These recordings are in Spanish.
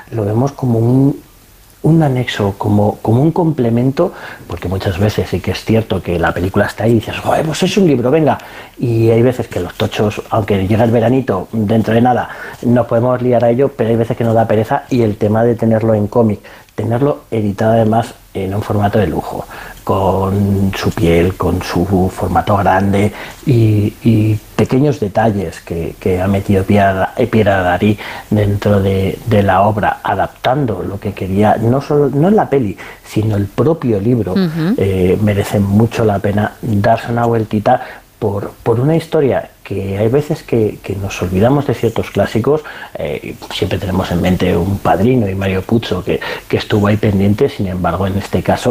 lo vemos como un anexo, como un complemento, porque muchas veces sí que es cierto que la película está ahí y dices, joder, pues es un libro, venga, y hay veces que los tochos, aunque llega el veranito, dentro de nada, nos podemos liar a ello, pero hay veces que nos da pereza, y el tema de tenerlo en cómic, tenerlo editado además en un formato de lujo, con su piel, con su formato grande y pequeños detalles que ha metido Pierre Darí dentro de la obra, adaptando lo que quería, no en la peli, sino el propio libro, merece mucho la pena darse una vueltita por una historia que hay veces que nos olvidamos de ciertos clásicos. Siempre tenemos en mente Un Padrino y Mario Puzo que estuvo ahí pendiente. Sin embargo, en este caso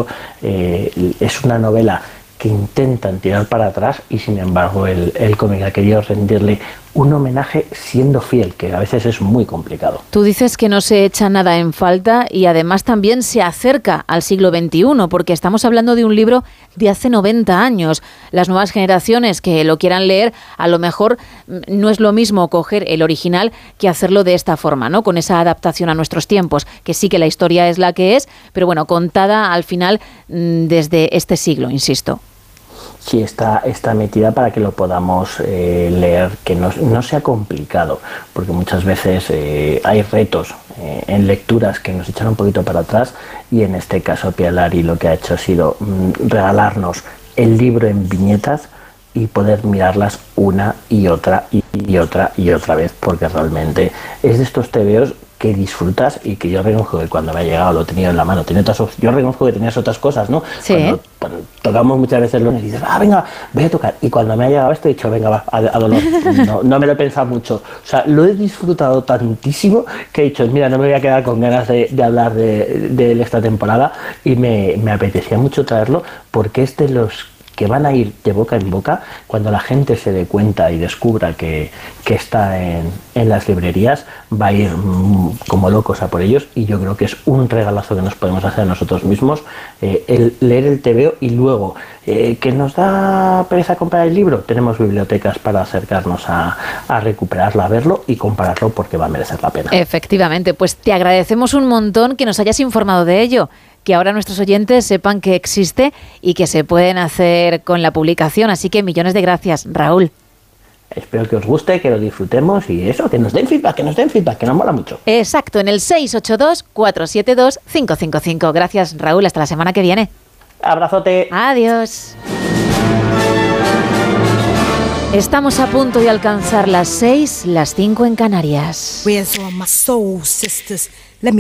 es una novela que intentan tirar para atrás, y sin embargo el cómic ha querido rendirle un homenaje siendo fiel, que a veces es muy complicado. Tú dices que no se echa nada en falta, y además también se acerca al siglo XXI, porque estamos hablando de un libro de hace 90 años. Las nuevas generaciones que lo quieran leer, a lo mejor no es lo mismo coger el original que hacerlo de esta forma, ¿no? Con esa adaptación a nuestros tiempos, que sí que la historia es la que es, pero bueno, contada al final desde este siglo, insisto. Sí, está metida para que lo podamos leer, que no sea complicado, porque muchas veces hay retos en lecturas que nos echan un poquito para atrás, y en este caso Pierre Darí lo que ha hecho ha sido regalarnos el libro en viñetas y poder mirarlas una y otra y otra y otra vez, porque realmente es de estos tebeos que disfrutas, y que yo reconozco que cuando me ha llegado lo he tenido en la mano. Yo reconozco que tenías otras cosas, ¿no? Sí. Cuando tocamos muchas veces los y dices, venga, voy a tocar. Y cuando me ha llegado esto he dicho, venga, va, a dolor. No me lo he pensado mucho. O sea, lo he disfrutado tantísimo que he dicho, mira, no me voy a quedar con ganas de hablar de esta temporada, y me apetecía mucho traerlo, porque es de los que van a ir de boca en boca cuando la gente se dé cuenta y descubra que está en las librerías. Va a ir como locos a por ellos, y yo creo que es un regalazo que nos podemos hacer a nosotros mismos, el leer el tebeo. Y luego, que nos da pereza comprar el libro, tenemos bibliotecas para acercarnos a recuperarlo, a verlo y compararlo, porque va a merecer la pena. Efectivamente, pues te agradecemos un montón que nos hayas informado de ello, que ahora nuestros oyentes sepan que existe y que se pueden hacer con la publicación. Así que millones de gracias, Raúl. Espero que os guste, que lo disfrutemos, y eso, que nos den feedback, que nos mola mucho. Exacto, en el 682-472-555. Gracias, Raúl. Hasta la semana que viene. Abrazote. Adiós. Estamos a punto de alcanzar las 6, las 5 en Canarias. Where's all my soul sisters?